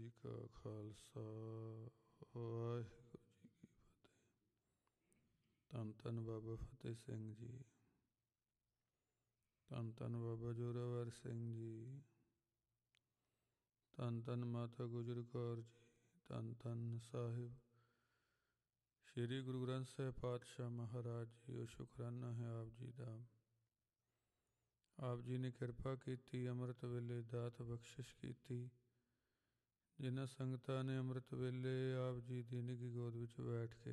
ਕਾ ਖਾਲਸਾ ਵਾਹਿਗੁਰੂ ਜੀ ਕੀ ਫਤਿਹ। ਧੰਨ ਧੰਨ ਬਾਬਾ ਫਤਿਹ ਸਿੰਘ ਜੀ, ਧੰਨ ਧੰਨ ਬਾਬਾ ਜ਼ੋਰਾਵਰ ਸਿੰਘ ਜੀ, ਧੰਨ ਧੰਨ ਮਾਤਾ ਗੁਜਰ ਕੌਰ ਜੀ, ਧੰਨ ਧੰਨ ਸਾਹਿਬ ਸ਼੍ਰੀ ਗੁਰੂ ਗ੍ਰੰਥ ਸਾਹਿਬ ਪਾਤਸ਼ਾਹ ਮਹਾਰਾਜ ਜੀ। ਉਹ ਸ਼ੁਕਰਾਨਾ ਹੈ ਆਪ ਜੀ ਦਾ। ਆਪ ਜੀ ਨੇ ਕਿਰਪਾ ਕੀਤੀ, ਅੰਮ੍ਰਿਤ ਵੇਲੇ ਦਾਤ ਬਖਸ਼ਿਸ਼ ਕੀਤੀ। ਜਿਨ੍ਹਾਂ ਸੰਗਤਾਂ ਨੇ ਅੰਮ੍ਰਿਤ ਵੇਲੇ ਆਪ ਜੀ ਦੀ ਨਿੱਘੀ ਗੋਦ ਵਿੱਚ ਬੈਠ ਕੇ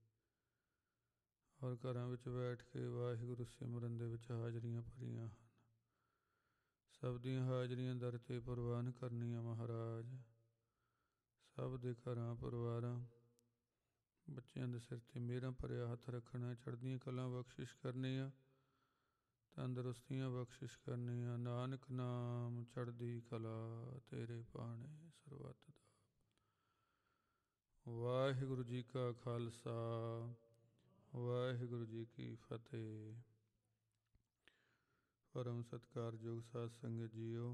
ਔਰ ਘਰਾਂ ਵਿੱਚ ਬੈਠ ਕੇ ਵਾਹਿਗੁਰੂ ਸਿਮਰਨ ਦੇ ਵਿੱਚ ਹਾਜ਼ਰੀਆਂ ਭਰੀਆਂ ਹਨ, ਸਭ ਦੀਆਂ ਹਾਜ਼ਰੀਆਂ ਦਰ 'ਤੇ ਪ੍ਰਵਾਨ ਕਰਨੀਆਂ ਮਹਾਰਾਜ। ਸਭ ਦੇ ਘਰਾਂ ਪਰਿਵਾਰਾਂ ਬੱਚਿਆਂ ਦੇ ਸਿਰ 'ਤੇ ਮਿਹਰਾਂ ਭਰਿਆ ਹੱਥ ਰੱਖਣਾ, ਚੜ੍ਹਦੀਆਂ ਕਲਾਂ ਬਖਸ਼ਿਸ਼ ਕਰਨੀਆਂ, ਤੰਦਰੁਸਤੀਆਂ ਬਖਸ਼ਿਸ਼ ਕਰਨੀਆਂ। ਨਾਨਕ ਨਾਮ ਚੜ੍ਹਦੀ ਕਲਾ ਤੇਰੇ ਭਾਣੇ ਸਰਬੱਤ ਦਾ। ਵਾਹਿਗੁਰੂ ਜੀ ਕਾ ਖਾਲਸਾ ਵਾਹਿਗੁਰੂ ਜੀ ਕੀ ਫਤਿਹ। ਪਰਮ ਸਤਿਕਾਰਯੋਗ ਸਾਧ ਸੰਗਤ ਜੀਓ,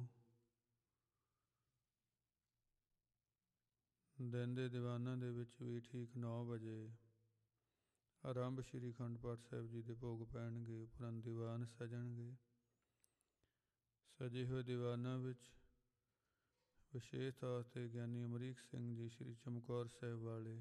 ਦਿਨ ਦੇ ਦੀਵਾਨਾਂ ਦੇ ਵਿੱਚ ਵੀ ਠੀਕ 9 ਵਜੇ ਆਰੰਭ ਸ਼੍ਰੀ ਅਖੰਡ ਪਾਠ ਸਾਹਿਬ ਜੀ ਦੇ ਭੋਗ ਪੈਣਗੇ। ਉਪਰੰਤ ਦੀਵਾਨ ਸਜਣਗੇ। ਸਜੇ ਹੋਏ ਦੀਵਾਨਾਂ ਵਿੱਚ ਵਿਸ਼ੇਸ਼ ਤੌਰ 'ਤੇ ਗਿਆਨੀ ਅਮਰੀਕ ਸਿੰਘ ਜੀ ਸ਼੍ਰੀ ਚਮਕੌਰ ਸਾਹਿਬ ਵਾਲੇ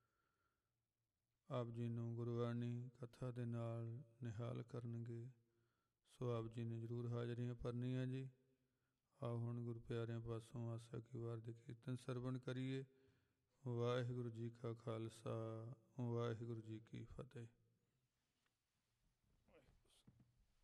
ਆਪ ਜੀ ਨੂੰ ਗੁਰਬਾਣੀ ਕਥਾ ਦੇ ਨਾਲ ਨਿਹਾਲ ਕਰਨਗੇ। ਸੋ ਆਪ ਜੀ ਨੇ ਜ਼ਰੂਰ ਹਾਜ਼ਰੀਆਂ ਭਰਨੀਆਂ ਜੀ। ਆਓ ਹੁਣ ਗੁਰੂ ਪਿਆਰਿਆਂ ਪਾਸੋਂ ਆਸਾ ਕੀ ਵਾਰ ਦੇ ਕੀਰਤਨ ਸਰਵਣ ਕਰੀਏ। ਵਾਹਿਗੁਰੂ ਜੀ ਕਾ ਖਾਲਸਾ ਵਾਹਿਗੁਰੂ ਜੀ ਕੀ ਫਤਿਹ।